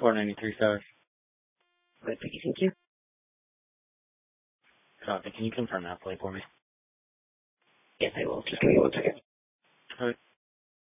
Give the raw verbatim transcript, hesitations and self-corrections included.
four ninety-three South. Good, thank you, thank you. Copy. Can you confirm that plate for me? Yes, I will. Just give me one second. All right.